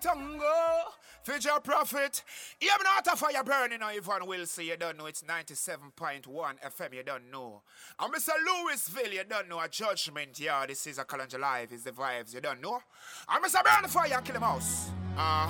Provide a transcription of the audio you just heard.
Tango, future prophet. You have not a fire burning on Yvonne Wilson, you don't know it's 97.1 FM, you don't know. And Mr. Louisville, you don't know a judgment, yeah, this is a Kalanja Live, it's the vibes, you don't know. And Mr. Burn the fire and kill him house.